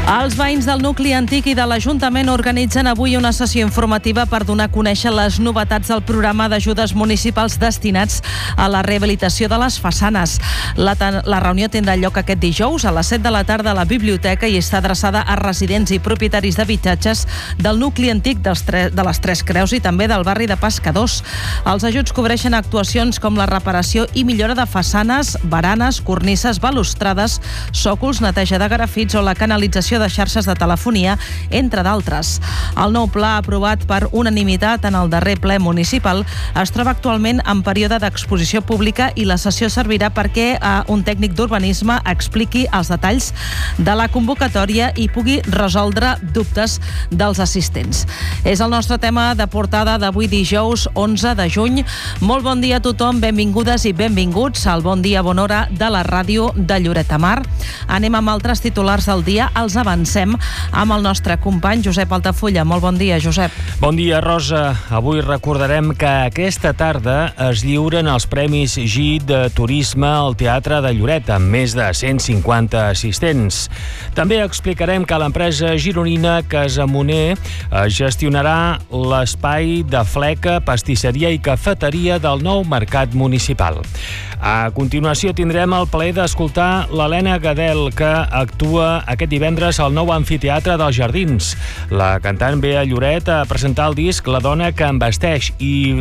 Els veïns del nucli antic i de l'Ajuntament organitzen avui una sessió informativa per donar a conèixer les novetats del programa d'ajudes municipals destinats a la rehabilitació de les façanes. La reunió tindrà lloc aquest dijous a les 7 de la tarda a la biblioteca i està adreçada a residents i propietaris d'habitatges del nucli antic de les Tres Creus i també del barri de Pescadors. Els ajuts cobreixen actuacions com la reparació i millora de façanes, baranes, cornises, balustrades, sòcols, neteja de grafits o la canalització de xarxes de telefonia, entre d'altres. El nou pla, aprovat per unanimitat en el darrer ple municipal, es troba actualment en període d'exposició pública i la sessió servirà perquè un tècnic d'urbanisme expliqui els detalls de la convocatòria i pugui resoldre dubtes dels assistents. És el nostre tema de portada d'avui dijous 11 de juny. Molt bon dia a tothom, benvingudes i benvinguts al Bon Dia, Bona Hora de la ràdio de Lloret de Mar. Anem amb altres titulars del dia, els avancem amb el nostre company Josep Altafulla. Molt bon dia, Josep. Bon dia, Rosa. Avui recordarem que aquesta tarda es lliuren els Premis GIT de Turisme al Teatre de Lloret, amb més de 150 assistents. També explicarem que l'empresa gironina Casamoner gestionarà l'espai de fleca, pastisseria i cafeteria del nou mercat municipal. A continuació tindrem el plaer d'escoltar l'Helena Gadel, que actua aquest divendres al nou amfiteatre dels Jardins. La cantant ve a Lloret a presentar el disc La dona que em vesteix i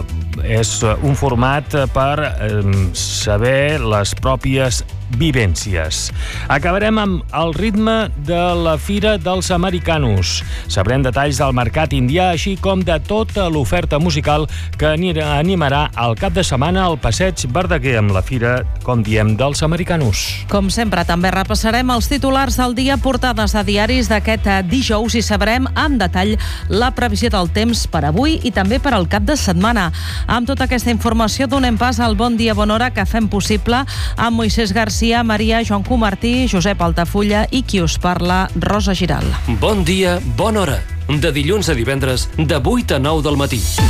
és un format per saber les pròpies vivències. Acabarem amb el ritme de la Fira dels Americanos. Sabrem detalls del mercat indià, així com de tota l'oferta musical que animarà el cap de setmana al Passeig Verdaguer amb la Fira, com diem, dels Americanos. Com sempre, també repassarem els titulars del dia, portades de diaris d'aquest dijous i sabrem amb detall la previsió del temps per avui i també per al cap de setmana. Amb tota aquesta informació donem pas al Bon Dia, Bona Hora que fem possible amb Moisés Garcia, Maria, Joan Comartí, Josep Altafulla i qui us parla, Rosa Giral. Bon dia, bona hora. De dilluns a divendres, de 8 a 9 del matí.